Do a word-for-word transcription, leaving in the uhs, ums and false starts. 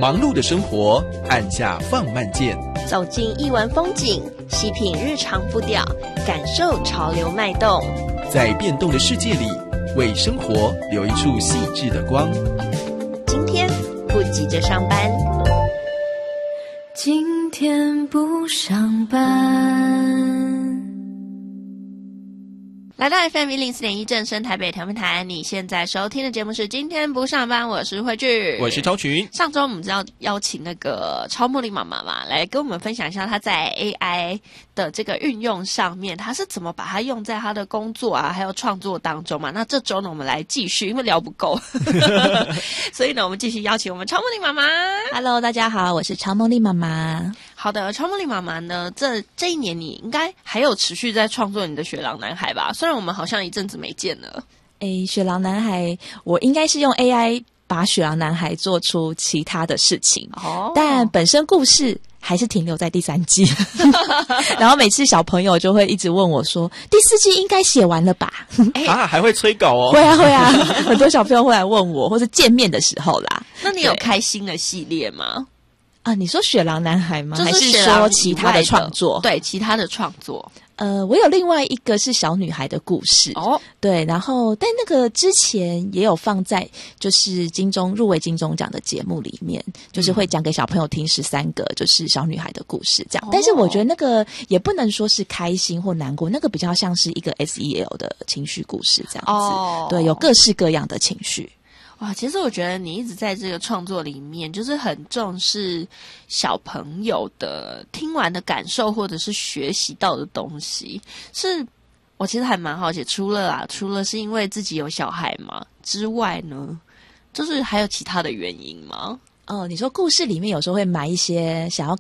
忙碌的生活，按下放慢键， 走进艺文风景，细品日常步调，感受潮流脉动， 在变动的世界里，为生活留一处细致的光。 今天不急着上班， 今天不上班。 来到 F M 一零四点一正声台北调频台，你现在收听的节目是今天不上班，我是慧聚， 我是超群。 上周我们知道邀请那个超茉莉妈妈嘛，来跟我们分享一下她在 A I 的这个运用上面，她是怎么把它用在她的工作啊，还有创作当中嘛。那这周呢，我们来继续，因为聊不够，所以呢，我们继续邀请我们超茉莉妈妈。 Hello， 大家好，我是超茉莉妈妈。 好的，超茉莉妈妈呢，这这一年你应该还有持续在创作你的雪狼男孩吧？虽然我们好像一阵子没见了。 诶，雪狼男孩，我应该是用 A I 把雪狼男孩做出其他的事情，哦，但本身故事还是停留在第三季。然后每次小朋友就会一直问我说，第四季应该写完了吧？ 啊，还会催稿哦。 会啊会啊，很多小朋友会来问我，或是见面的时候啦。 那你有开新的系列吗？ 啊，你说雪狼男孩吗？ 就是还是说其他的创作？ 对，其他的创作。 呃，我有另外一个是小女孩的故事哦，对，然后但那个之前也有放在就是金钟入围金钟奖的节目里面，就是会讲给小朋友听十三个就是小女孩的故事这样。哦，但是我觉得那个也不能说是开心或难过，那个比较像是一个 S E L 的情绪故事这样子。哦，对，有各式各样的情绪。 哇，其实我觉得你一直在这个创作里面，就是很重视小朋友的听完的感受，或者是学习到的东西。是我其实还蛮好奇，除了啊，除了是因为自己有小孩嘛之外呢，就是还有其他的原因吗？ 哦，你说故事里面有时候会埋一些想要